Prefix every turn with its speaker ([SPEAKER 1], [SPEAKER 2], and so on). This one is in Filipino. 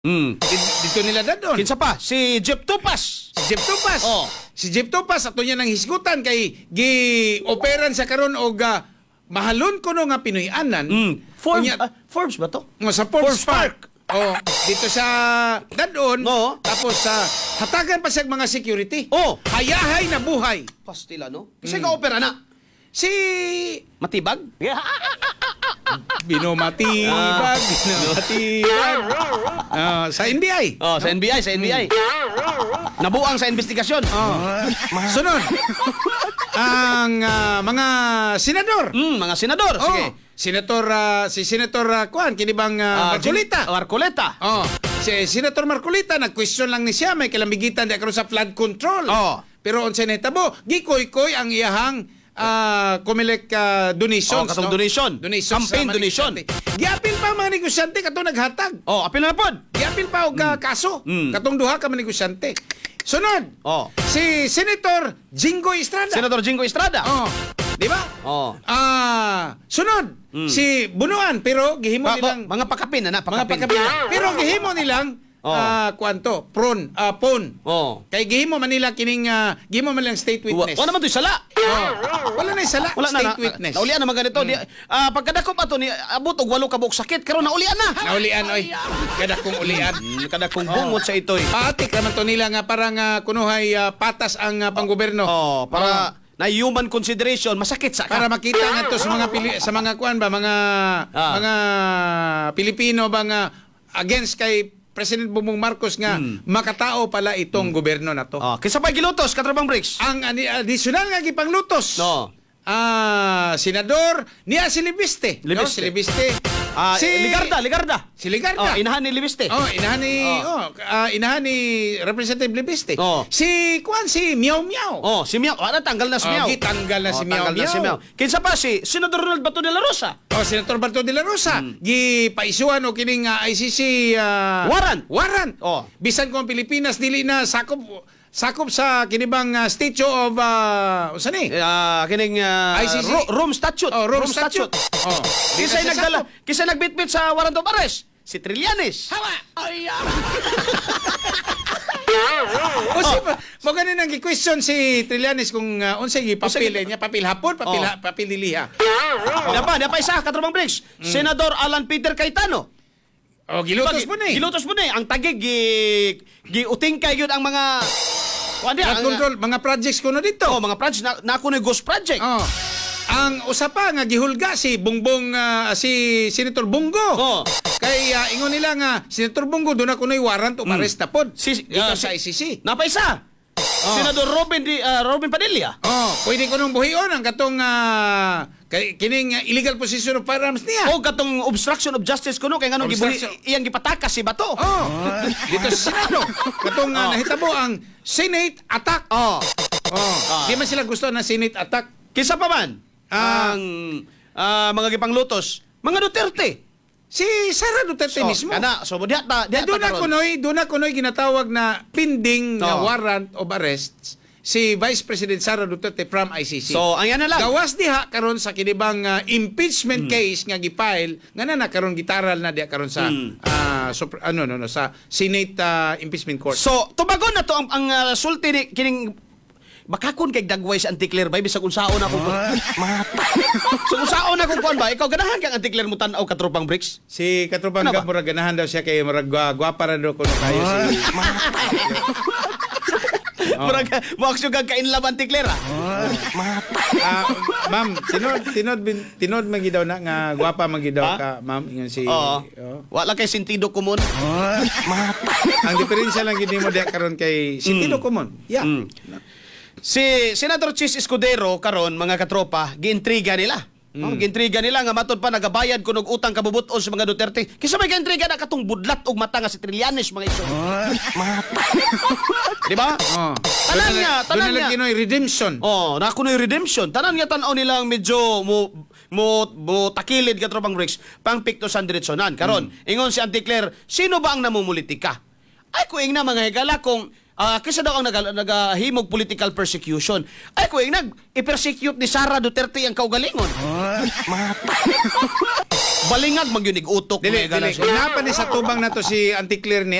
[SPEAKER 1] Dito nila dadon.
[SPEAKER 2] Kinsa pa? Si Jeff Tupas.
[SPEAKER 1] Si Jeff Tupas.
[SPEAKER 2] Oh.
[SPEAKER 1] Si Jeff Tupas ato niya nang hisgutan kay gi-operan sa karon og mahalon ko no nga Pinoy-anan.
[SPEAKER 2] Forbes ba to?
[SPEAKER 1] Sa Forbes Park. Oh, dito sa dadon.
[SPEAKER 2] No.
[SPEAKER 1] Tapos hatagan pa siya mga security.
[SPEAKER 2] Oh,
[SPEAKER 1] hayahay na buhay.
[SPEAKER 2] pastila no. Kasi ka opera na.
[SPEAKER 1] Si
[SPEAKER 2] Matibag?
[SPEAKER 1] Binomatibag. Sa NBI.
[SPEAKER 2] Oh, sa NBI. Nabuang sa investigasyon.
[SPEAKER 1] Sunod. Ang mga senador.
[SPEAKER 2] Mga senador. Sige.
[SPEAKER 1] Si Senator Kuan, kini bang Marcolita?
[SPEAKER 2] Marcolita.
[SPEAKER 1] Si Senator Marcolita, nag-question lang ni siya, may kalambigitan di karon sa flood control. Pero on senetabo, gikoy-koy ang iyahang Comelec donations.
[SPEAKER 2] Katong donation. Campaign donation.
[SPEAKER 1] Giapil pa ang mga negosyante katong naghatag.
[SPEAKER 2] Apil na pod.
[SPEAKER 1] Giapil pa og kaso. Katong duha ka mga negosyante. Sunod. Si Senator Jinggoy Estrada.
[SPEAKER 2] Senator Jinggoy Estrada.
[SPEAKER 1] Di ba? Sunod. Si Bunuan, pero gihimo nilang
[SPEAKER 2] mga pakapin na
[SPEAKER 1] mga pakapin. Pero gihimo nilang kuanto pon. Kay gihimo man nila kining gihimo man lang state witness.
[SPEAKER 2] Wala naman to sala.
[SPEAKER 1] Wala na sala.
[SPEAKER 2] Wala
[SPEAKER 1] state
[SPEAKER 2] na,
[SPEAKER 1] witness.
[SPEAKER 2] Naulian naman ganito. Pagkadakop ato ni abot og 8 ka buok sakit karon naulian na.
[SPEAKER 1] Naulian oy. Kada kong ulian.
[SPEAKER 2] Kada kong bungot sa itoy.
[SPEAKER 1] Patik naman to nila nga parang kunuhay patas ang panggoberno.
[SPEAKER 2] Para na human consideration masakit sa
[SPEAKER 1] para makita nga to sa mga kuan ba mga Pilipino ba nga against kay President Bongbong Marcos nga makatao pala itong gobyerno na to.
[SPEAKER 2] Kinsa pa gilutos katrabang Bricks?
[SPEAKER 1] Ang additional nga gipanglutos. Senador niya si Libiste. Si Libiste.
[SPEAKER 2] Ligarda.
[SPEAKER 1] Si Ligarda.
[SPEAKER 2] Inahan ni Libiste.
[SPEAKER 1] Inahan ni Representative Libiste. Si Miao Miao.
[SPEAKER 2] Si Miao. Tanggal na si Miao.
[SPEAKER 1] Gitanggal na si Miao Miao.
[SPEAKER 2] Kinsa pa si Senador Ronald Bato de la Rosa.
[SPEAKER 1] Senator Bato de la Rosa. Gipaisuan o kining ICC warrant. Bisan ko ang Pilipinas dili na sakop sa kinibang statue of
[SPEAKER 2] kining
[SPEAKER 1] ICC
[SPEAKER 2] Rome Statute.
[SPEAKER 1] Rome Statute.
[SPEAKER 2] Kisay nagbitbit sa warrant of arrest? Si Trillanes.
[SPEAKER 1] Mo ganin ang gi-question si Trillanes kung unsay gipapil niya, papil hapon, papil liliha.
[SPEAKER 2] Dapa isa katrabang Bricks. Senador Alan Peter Cayetano.
[SPEAKER 1] Gilutos mo ni.
[SPEAKER 2] Ang tagig giutingkay gyud ang mga
[SPEAKER 1] control mga projects kuno dito.
[SPEAKER 2] Mga projects na kuno ghost project.
[SPEAKER 1] Ang usapa nga gihulga si Bongbong si Senator Bongo. Kay ingon nila nga Senator Bongo do na kunoy warrant o arrest na pod. Dito sa ICC.
[SPEAKER 2] Napaisa. Senador Robin Padilla.
[SPEAKER 1] Pwede ko nung buhion ang katong kining illegal possession of firearms niya.
[SPEAKER 2] Katong obstruction of justice kuno kay nganong iyang gipatakas si Bato.
[SPEAKER 1] Dito sa Senado. Katong nahitabo ang Senate attack. Di man sila gusto ng Senate attack.
[SPEAKER 2] Kinsa pa man ang mga gipanglutos? Mga Duterte.
[SPEAKER 1] Si Sara Duterte mismo.
[SPEAKER 2] So
[SPEAKER 1] doon na kunoy ginatawag na pending na warrant of arrest si Vice President Sara Duterte from ICC.
[SPEAKER 2] So, ang yan na lang.
[SPEAKER 1] Gawas diha karon sa kinibang impeachment case nga gifile nga na karon gitaral na diha karon sa sa Senate Impeachment Court.
[SPEAKER 2] So, tubagon na to ang sulti ni kining makakon kay dagway sa Anticlair bay bisag unsaon ako. So unsaon ako kuan ba? Ikaw ganahan kang Anticlair mo tan-aw katropang Bricks?
[SPEAKER 1] Si katropang murag ganahan daw siya kay murag gwapa ra daw kuno kayo si
[SPEAKER 2] murag mo aksyon kang kainlab Anticlair.
[SPEAKER 1] Ma'am, tinod magi daw na nga gwapa magi daw ka, ma'am, ingon si
[SPEAKER 2] wala kay sentido komon.
[SPEAKER 1] Ang diferensya lang gid mo diha karon kay sentido komon.
[SPEAKER 2] Si Senator Chis Escudero karon mga katropa, giintriga nila. Giintriga nila nga matod pa nagabayad kunog utang kabubuton sa mga Duterte. Kinsa may giintriga na katong budlat og mata nga si Trillanes mga iso. Di ba? Tanan nga
[SPEAKER 1] ginoy redemption.
[SPEAKER 2] Na kunoy redemption. Tanan nga tan-aw nilang medyo mo takilid katropang Bricks pang pikto sa direksyonan. Karon, ingon si Anticlair, sino ba ang namumulitika? Ay kuing na mga higala kung kisa daw ang nagahimog political persecution. Ay ko i-persecute ni Sara Duterte ang kaugalingon. Balingag magyunig utok
[SPEAKER 1] Dili,
[SPEAKER 2] mga ganas.
[SPEAKER 1] Inapan ni sa tubang na to si Auntie Claire ni